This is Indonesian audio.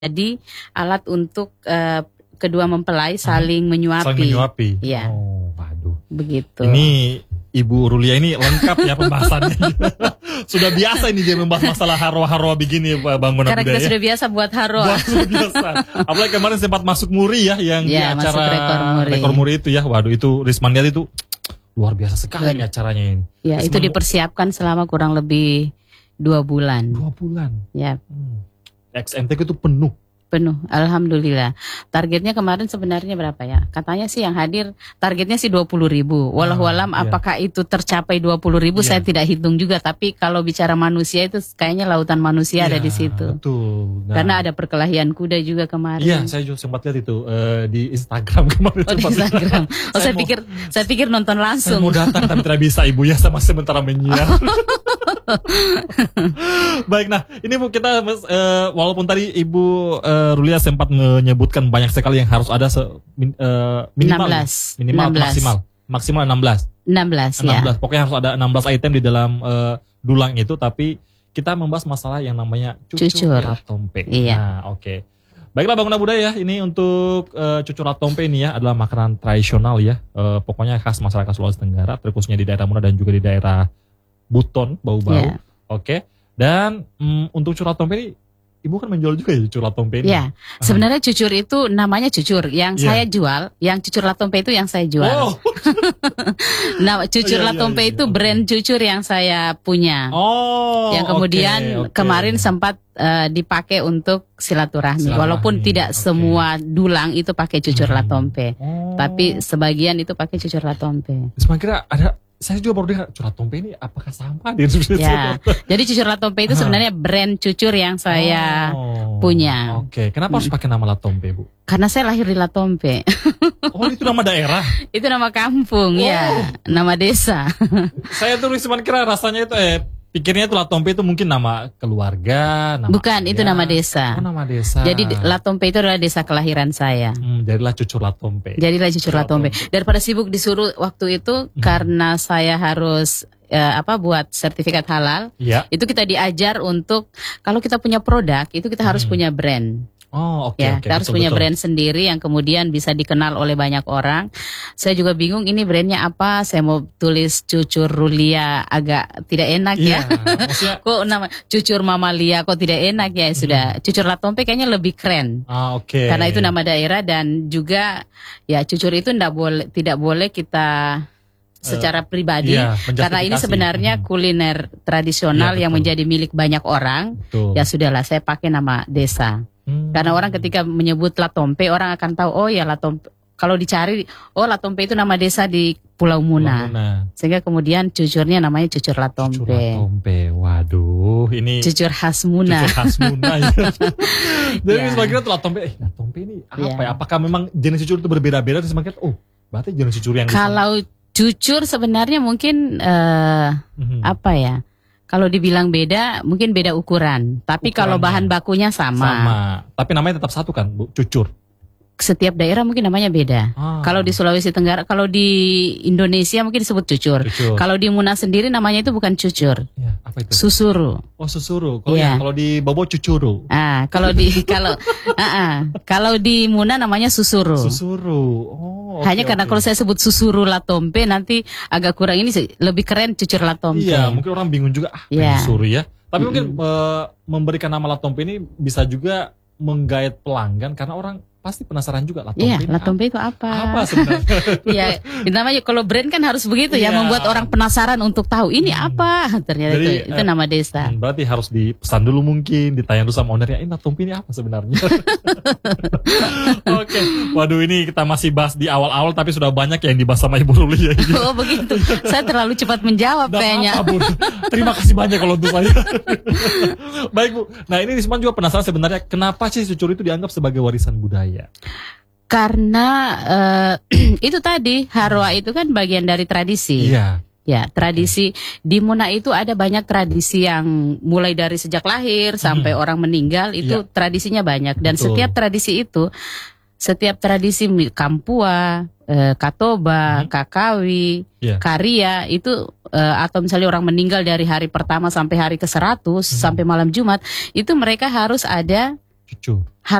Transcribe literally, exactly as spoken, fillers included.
jadi alat untuk uh, kedua mempelai saling menyuapi. Saling menyuapi. Iya. Oh, waduh. Begitu. Ini Ibu Rulia ini lengkap ya pembahasannya. Sudah biasa ini dia membahas masalah harwa-harwa begini Bang Muna. Karena kita ya. Sudah biasa buat harwa. Buat sudah biasa. Apalagi kemarin sempat masuk muri ya yang ya, di acara rekor muri. rekor muri itu ya. Waduh itu Risman lihat itu luar biasa sekali nih acaranya ini. Ya Risman, itu dipersiapkan selama kurang lebih dua bulan. Dua bulan. Ya. Hmm. X M T K itu penuh. Penuh, alhamdulillah. Targetnya kemarin sebenarnya berapa ya? Katanya sih yang hadir targetnya sih dua puluh ribu. Wallahualam ah, apakah iya. itu tercapai dua puluh ribu iya. Saya tidak hitung juga. Tapi kalau bicara manusia itu kayaknya lautan manusia iya, ada di situ. Betul. Nah. Karena ada perkelahian kuda juga kemarin. Iya, saya juga sempat lihat itu uh, di Instagram kemarin. Oh di Instagram. Oh saya, saya mau, pikir saya pikir nonton langsung. Saya mau datang tapi tidak bisa ibu ya sama sementara menyiar. Baik, nah ini Bu kita uh, walaupun tadi Ibu uh, Rulia sempat menyebutkan banyak sekali yang harus ada se, min, uh, minimal enam belas minimal enam belas. maksimal maksimal enam belas enam belas enam belas ya. Pokoknya harus ada enam belas item di dalam uh, dulang itu, tapi kita membahas masalah yang namanya cucur, cucur ratompe. Iya. Nah, oke. Okay. Baiklah Bangunan Budaya, ini untuk uh, cucur ratompe ini ya adalah makanan tradisional ya. Uh, pokoknya khas masyarakat Sulawesi Tenggara, terkhususnya di daerah Muna dan juga di daerah Buton, Bau-Bau. Yeah. Oke. Okay. Dan um, untuk cucur ratompe ini Ibu kan menjual juga ya cucur latompe ini? Ya, sebenarnya cucur itu namanya cucur. Yang yeah. saya jual, yang cucur latompe itu yang saya jual. Oh. Nah, cucur oh, iya, latompe iya, iya, itu iya. brand cucur yang saya punya. Oh. Yang kemudian okay, okay. kemarin sempat uh, dipakai untuk silaturahmi. silaturahmi. Walaupun tidak okay. semua dulang itu pakai cucur hmm. latompe, oh. tapi sebagian itu pakai cucur latompe. Terus kira ada. Saya juga baru dengar cucur latompe ini apakah sama di Indonesia? Ya, jadi cucur latompe itu sebenarnya brand cucur yang saya oh, punya. Oke, okay. Kenapa harus pakai nama latompe, Bu? Karena saya lahir di Latompe. Oh, itu nama daerah? Itu nama kampung, oh. ya, nama desa. Saya tuh cuma kira rasanya itu eh pikirnya itu Latompe itu mungkin nama keluarga, nama bukan, ayah. Itu nama desa. Oh, nama desa. Jadi Latompe itu adalah desa kelahiran saya. Hmm, jadilah cucur Latompe. Jadilah cucur Latompe. Daripada sibuk disuruh waktu itu hmm. karena saya harus uh, apa buat sertifikat halal. Ya. Itu kita diajar untuk kalau kita punya produk itu kita harus hmm. punya brand. Oh, oke. Okay, ya, okay, kita harus betul, punya betul. brand sendiri yang kemudian bisa dikenal oleh banyak orang. Saya juga bingung ini brandnya apa. Saya mau tulis cucur Rulia agak tidak enak yeah, ya. Maksudnya... kok nama cucur Mamalia kok tidak enak ya. Sudah hmm. cucur Latompe kayaknya lebih keren. Ah, oke. Okay. Karena itu nama daerah dan juga ya cucur itu tidak boleh tidak boleh kita secara pribadi uh, iya, karena ini sebenarnya hmm. kuliner tradisional ya, yang menjadi milik banyak orang. Betul. Ya sudahlah saya pakai nama desa. Hmm. Karena orang ketika menyebut Latompe orang akan tahu oh ya Latompe. Kalau dicari oh Latompe itu nama desa di Pulau Muna. Pulau Muna. Sehingga kemudian cucurnya namanya cucur Latompe. Cucur Latompe. Waduh, ini cucur khas Muna. Cucur khas Muna ya. Jadi yeah. sebagian tuh Latompe, eh Latompe ini apa yeah. ya? Apakah memang jenis cucur itu berbeda-beda terus semakin oh, berarti jenis cucur yang kalau cucur sebenarnya mungkin uh, mm-hmm. apa ya? Kalau dibilang beda, mungkin beda ukuran. Tapi ukurannya. Kalau bahan bakunya sama. Sama. Tapi namanya tetap satu kan, Bu? Cucur. Setiap daerah mungkin namanya beda. Ah. Kalau di Sulawesi Tenggara, kalau di Indonesia mungkin disebut cucur. cucur. Kalau di Muna sendiri namanya itu bukan cucur. Ya, apa itu? Susuru. Oh, susuru. Kalau ya. ya, kalau di Bobo cucuru. Ah, kalau di kalau uh, uh, kalau di Muna namanya susuru. Susuru. Oh. Hanya okay, karena okay. kalau saya sebut susuru Latompe nanti agak kurang ini lebih keren cucur Latompe. Iya, mungkin orang bingung juga ah, ya. susuru ya. Tapi mm-hmm. mungkin uh, memberikan nama Latompe ini bisa juga menggait pelanggan karena orang pasti penasaran juga Latompe. Iya, Latompe itu apa? Apa sebenarnya? Iya, namanya kalau brand kan harus begitu ya, ya membuat orang penasaran untuk tahu ini hmm. apa. Ternyata Jadi, itu, itu eh, nama desa. Berarti harus dipesan dulu mungkin, ditanya dulu sama ownernya, ini Latompe ini apa sebenarnya? Oke, okay. Waduh ini kita masih bahas di awal-awal tapi sudah banyak yang dibahas sama Ibu Rulia. Oh begitu, saya terlalu cepat menjawab kayaknya. Apa, Bu? Terima kasih banyak kalau untuk saya. Baik Bu, nah ini Risman juga penasaran sebenarnya kenapa sih cucur itu dianggap sebagai warisan budaya? Karena uh, itu tadi harwa itu kan bagian dari tradisi. Iya. Ya, tradisi di Muna itu ada banyak tradisi yang mulai dari sejak lahir sampai hmm. orang meninggal itu ya. Tradisinya banyak dan Betul. Setiap tradisi itu setiap tradisi Kampua, eh, Katoba, hmm. Kakawi, ya. Karia itu eh, atau misalnya orang meninggal dari hari pertama sampai hari ke seratus hmm. sampai malam Jumat itu mereka harus ada cucur.